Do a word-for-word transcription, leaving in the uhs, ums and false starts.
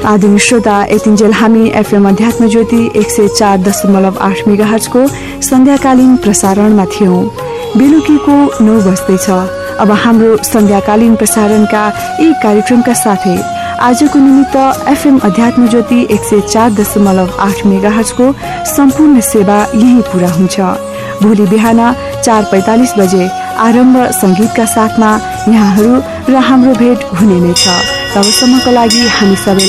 आदरणीय श्रोता, यतिन्जेल हामी एफएम अध्यात्म ज्योति एक सय चार दशमलव आठ मेगाहर्जको सन्ध्याकालीन प्रसारणमा थियौं। बेलुकीको नौ बज्दैछ। अब हाम्रो सन्ध्याकालीन प्रसारणका यी कार्यक्रमका साथै आजको निमित्त एफएम अध्यात्म ज्योति एक सय चार दशमलव आठ मेगाहर्जको सम्पूर्ण सेवा यही पूरा हुन्छ। भोलि बिहान चार पैंतालिस बजे आरम्भ संगीतका साथमा यहाँहरू र हाम्रो भेट हुने नै छ। तबसम्मको लागि हामी सबै